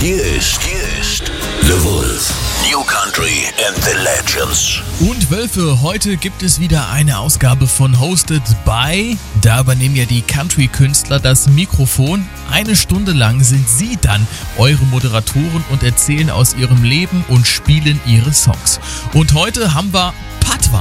Hier ist The Wolf. New Country and the Legends. Und Wölfe, heute gibt es wieder eine Ausgabe von Hosted by. Da übernehmen ja die Country-Künstler das Mikrofon. Eine Stunde lang sind sie dann eure Moderatoren und erzählen aus ihrem Leben und spielen ihre Songs. Und heute haben wir Patwa